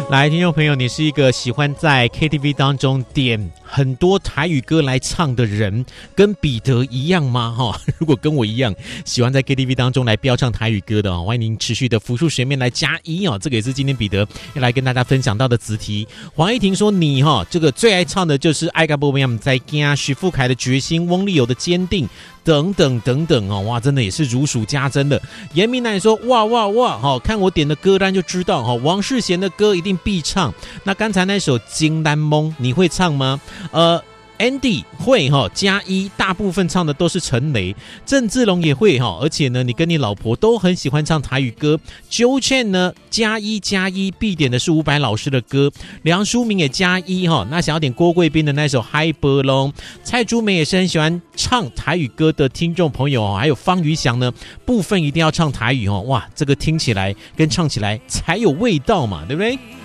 来，听众朋友，你是一个喜欢在 KTV 当中点很多台语歌来唱的人，跟彼得一样吗？如果跟我一样喜欢在 KTV 当中来飙唱台语歌的，欢迎您持续的浮出水面来加1，这个也是今天彼得要来跟大家分享到的子题。黄依婷说你这个最爱唱的就是爱甲不一样在惊，许富凯的决心，翁立友的坚定，等等等等哇，真的也是如数家珍的。严明乃说哇，看我点的歌单就知道王世贤的歌一定必唱。那刚才那首《金丹梦》你会唱吗？Andy 会加1，大部分唱的都是陈雷，郑志龙也会而且呢，你跟你老婆都很喜欢唱台语歌。Jo Chen 呢加1，必点的是伍佰老师的歌。梁书明也加1那想要点郭贵宾的那首《嗨波龙》。蔡珠梅也是很喜欢唱台语歌的听众朋友还有方宇翔呢，部分一定要唱台语哇，这个听起来跟唱起来才有味道嘛，对不对？